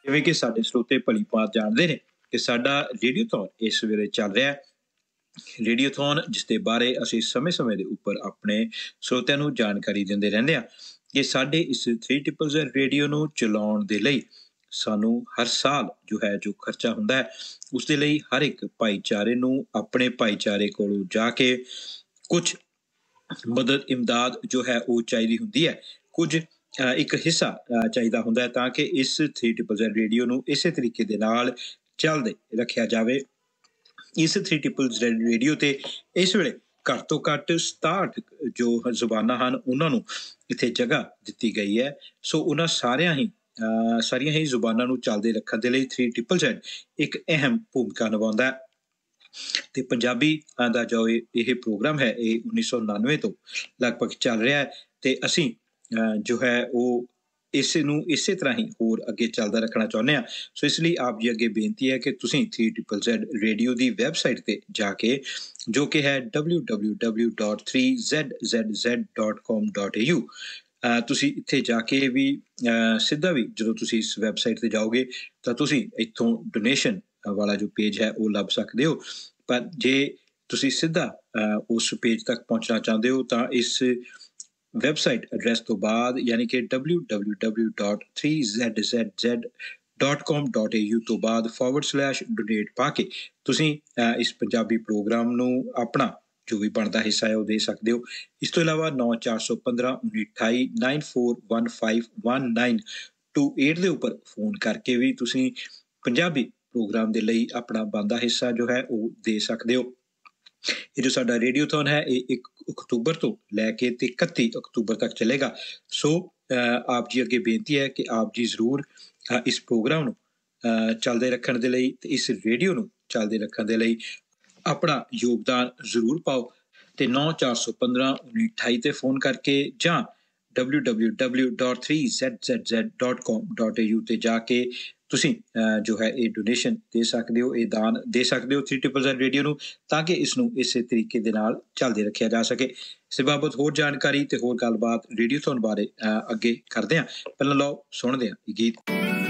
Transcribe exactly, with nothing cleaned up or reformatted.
ਜਿਵੇਂ ਕਿ ਸਾਡੇ ਸਰੋਤੇ ਭਲੀ ਭਾਂਤ ਜਾਣਦੇ ਨੇ ਕਿ ਸਾਡਾ ਰੇਡੀਓਥੌਨ ਇਸ ਵੇਲੇ ਚੱਲ ਰਿਹਾ ਹੈ। ਰੇਡੀਓਥੌਨ ਜਿਸ ਦੇ ਬਾਰੇ ਅਸੀਂ ਸਮੇਂ-ਸਮੇਂ ਦੇ ਉੱਪਰ ਆਪਣੇ ਸਰੋਤਿਆਂ ਨੂੰ ਜਾਣਕਾਰੀ ਦਿੰਦੇ ਰਹਿੰਦੇ ਹਾਂ ਕਿ ਸਾਡੇ ਇਸ ਥ੍ਰੀ ਟ੍ਰਿਪਲ ਜ਼ੈਡ ਰੇਡੀਓ ਨੂੰ ਚਲਾਉਣ ਦੇ ਲਈ ਸਾਨੂੰ ਹਰ ਸਾਲ ਜੋ ਹੈ ਜੋ ਖਰਚਾ ਹੁੰਦਾ ਹੈ, ਉਸ ਦੇ ਲਈ ਹਰ ਇੱਕ ਭਾਈਚਾਰੇ ਨੂੰ ਆਪਣੇ ਭਾਈਚਾਰੇ ਕੋਲੋਂ ਜਾ ਕੇ ਕੁਝ ਮਦਦ ਇਮਦਾਦ ਜੋ ਹੈ ਉਹ ਚਾਹੀਦੀ ਹੁੰਦੀ ਹੈ। ਕੁਝ ਅ, ਇੱਕ ਹਿੱਸਾ ਅ, ਚਾਹੀਦਾ ਹੁੰਦਾ ਹੈ ਤਾਂ ਕਿ ਇਸ ਥ੍ਰੀ ਟ੍ਰਿਪਲ ਜ਼ੈਡ ਰੇਡੀਓ ਨੂੰ ਇਸੇ ਤਰੀਕੇ ਦੇ ਨਾਲ ਚੱਲਦੇ ਰੱਖਿਆ ਜਾਵੇ। ਇਸ ਥ੍ਰੀ ਟ੍ਰਿਪਲ ਜ਼ੈਡ ਰੇਡੀਓ ਤੇ ਇਸ ਵੇਲੇ ਘੱਟ ਤੋਂ ਘੱਟ ਸਤਾਹਠ ਜੋ ਜ਼ੁਬਾਨਾਂ ਹਨ ਉਹਨਾਂ ਨੂੰ ਇੱਥੇ ਜਗ੍ਹਾ ਦਿੱਤੀ ਗਈ ਹੈ। ਸੋ ਉਹਨਾਂ ਸਾਰਿਆਂ ਹੀ ਅਹ ਸਾਰੀਆਂ ਹੀ ਜ਼ੁਬਾਨਾਂ ਨੂੰ ਚੱਲਦੇ ਰੱਖਣ ਦੇ ਲਈ ਥ੍ਰੀ ਟ੍ਰਿਪਲ ਜ਼ੈਡ ਇੱਕ ਅਹਿਮ ਭੂਮਿਕਾ ਨਿਭਾਉਂਦਾ ਹੈ। ਤੇ ਪੰਜਾਬੀ ਦਾ ਜੋ ਇਹ ਇਹ ਪ੍ਰੋਗਰਾਮ ਹੈ ਇਹ ਉੱਨੀ ਸੌ ਉਨਾਨਵੇਂ ਤੋਂ ਲਗਭਗ ਚੱਲ ਰਿਹਾ ਹੈ ਤੇ ਅਸੀਂ ਅਹ ਜੋ ਹੈ ਉਹ ਇਸ ਨੂੰ ਇਸੇ ਤਰ੍ਹਾਂ ਹੀ ਹੋਰ ਅੱਗੇ ਚੱਲਦਾ ਰੱਖਣਾ ਚਾਹੁੰਦੇ ਹਾਂ। ਸੋ ਇਸ ਲਈ ਆਪ ਜੀ ਅੱਗੇ ਬੇਨਤੀ ਹੈ ਕਿ ਤੁਸੀਂ ਥ੍ਰੀ ਟ੍ਰਿਪਲ ਜ਼ੈਡ ਰੇਡੀਓ ਦੀ ਵੈਬਸਾਈਟ ਤੇ ਜਾ ਕੇ, ਜੋ ਕਿ ਹੈ W W W dot three Z Z Z dot com dot A you, ਤੁਸੀਂ ਇੱਥੇ ਜਾ ਕੇ ਵੀ ਅਹ ਸਿੱਧਾ ਵੀ ਜਦੋਂ ਤੁਸੀਂ ਇਸ ਵੈਬਸਾਈਟ ਤੇ ਜਾਓਗੇ ਤਾਂ ਤੁਸੀਂ ਇੱਥੋਂ ਡੋਨੇਸ਼ਨ ਵਾਲਾ ਜੋ ਪੇਜ ਹੈ ਉਹ ਲੱਭ ਸਕਦੇ ਹੋ। ਪਰ ਜੇ ਤੁਸੀਂ ਸਿੱਧਾ ਅਹ ਉਸ ਪੇਜ ਤੱਕ ਪਹੁੰਚਣਾ ਚਾਹੁੰਦੇ ਹੋ ਤਾਂ ਇਸ ਵੈਬਸਾਈਟ ਐਡਰੈਸ ਤੋਂ ਬਾਅਦ ਯਾਨੀ ਕਿ W W W dot three Z Z Z dot com dot A you ਤੋਂ ਬਾਅਦ ਫਾਰਵਰਡ ਸਲੈਸ਼ ਡੋਨੇਟ ਪਾ ਕੇ ਤੁਸੀਂ ਅਹ ਇਸ ਪੰਜਾਬੀ ਪ੍ਰੋਗਰਾਮ ਨੂੰ ਆਪਣਾ ਜੋ ਵੀ ਬਣਦਾ ਹਿੱਸਾ ਹੈ ਉਹ ਦੇ ਸਕਦੇ ਹੋ। ਇਸ ਤੋਂ ਇਲਾਵਾ ਨੌ ਚਾਰ ਸੌ ਪੰਦਰਾਂ ਉੱਨੀ ਅਠਾਈ nine four one five one nine to eight ਦੇ ਉੱਪਰ ਫੋਨ ਕਰਕੇ ਵੀ ਤੁਸੀਂ ਪੰਜਾਬੀ ਪ੍ਰੋਗਰਾਮ ਦੇ ਲਈ ਆਪਣਾ ਬਣਦਾ ਹਿੱਸਾ ਜੋ ਹੈ ਉਹ ਦੇ ਸਕਦੇ ਹੋ। ਇਹ ਜੋ ਸਾਡਾ ਰੇਡੀਓਥੌਨ ਹੈ ਇਹ ਇੱਕ ਅਕਤੂਬਰ ਤੋਂ ਲੈ ਕੇ ਤੇ ਇਕੱਤੀ ਅਕਤੂਬਰ ਤੱਕ ਚੱਲੇਗਾ। ਸੋ ਅਹ ਆਪ ਜੀ ਅੱਗੇ ਬੇਨਤੀ ਹੈ ਕਿ ਆਪ ਜੀ ਜ਼ਰੂਰ ਅਹ ਇਸ ਪ੍ਰੋਗਰਾਮ ਨੂੰ ਅਹ ਚੱਲਦੇ ਰੱਖਣ ਦੇ ਲਈ ਤੇ ਇਸ ਰੇਡੀਓ ਨੂੰ ਚੱਲਦੇ ਰੱਖਣ ਦੇ ਲਈ ਆਪਣਾ ਯੋਗਦਾਨ ਜ਼ਰੂਰ ਪਾਓ ਤੇ ਨੌ ਚਾਰ ਸੌ ਪੰਦਰਾਂ ਉੱਨੀ ਅਠਾਈ ਤੇ ਫੋਨ ਕਰਕੇ ਜਾਂ W W W dot three Z Z Z dot com dot A you ਤੇ ਜਾ ਕੇ ਤੁਸੀਂ ਅਹ ਜੋ ਹੈ ਇਹ ਡੋਨੇਸ਼ਨ ਦੇ ਸਕਦੇ ਹੋ, ਇਹ ਦਾਨ ਦੇ ਸਕਦੇ ਹੋ ਥ੍ਰੀ ਟ੍ਰਿਪਲ ਜ਼ੈਡ ਰੇਡੀਓ ਨੂੰ, ਤਾਂ ਕਿ ਇਸ ਨੂੰ ਇਸੇ ਤਰੀਕੇ ਦੇ ਨਾਲ ਚੱਲਦੇ ਰੱਖਿਆ ਜਾ ਸਕੇ। ਇਸ ਬਾਬਤ ਹੋਰ ਜਾਣਕਾਰੀ ਤੇ ਹੋਰ ਗੱਲਬਾਤ ਰੇਡੀਓਥੌਨ ਬਾਰੇ ਅਹ ਅੱਗੇ ਕਰਦੇ ਹਾਂ। ਪਹਿਲਾਂ ਲਓ ਸੁਣਦੇ ਹਾਂ ਇਹ ਗੀਤ।